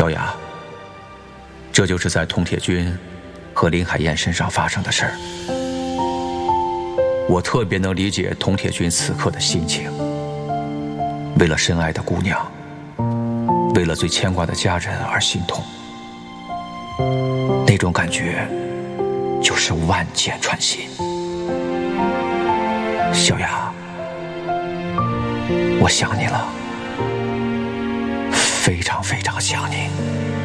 小雅，这就是在佟铁军和林海燕身上发生的事儿。我特别能理解佟铁军此刻的心情，为了深爱的姑娘，为了最牵挂的家人而心痛，那种感觉就是万箭穿心。小雅，我想你了，非常非常想你。